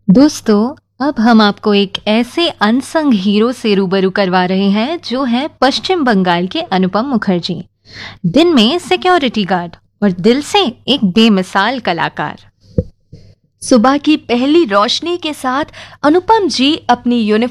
दोस्तों, अब हम आपको एक ऐसे अनसंग हीरो से रूबरू करवा रहे हैं जो है पश्चिम बंगाल के अनुपम मुखर्जी। दिन में सिक्योरिटी गार्ड और दिल से एक बेमिसाल कलाकार। सुबह की पहली रोशनी के साथ अनुपम जी अपनी यूनिफॉर्म